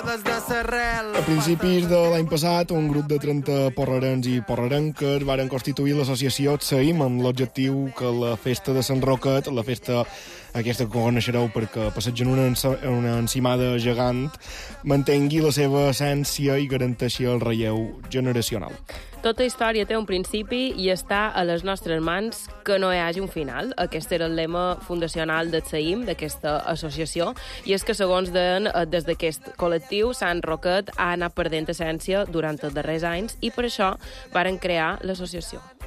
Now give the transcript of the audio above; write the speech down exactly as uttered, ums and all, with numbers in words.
des de l'arrel. A principis de l'any passat, un grup de trenta porrerens i porrerenques varen constituir l'associació Tsaïm amb l'objectiu que la festa de Sant Roquet, la festa aquesta que coneixereu perquè passegen una, una encimada gegant, mantengui la seva essència i garanteixi el relleu generacional. Tota història té un principi i està a les nostres mans que no hi hagi un final. Aquest era el lema fundacional del Tsaïm, d'aquesta associació, i és que, segons deien, des d'aquest col·lectiu, Sant Roquet ha anat perdent essència durant els darrers anys i per això varen crear l'associació.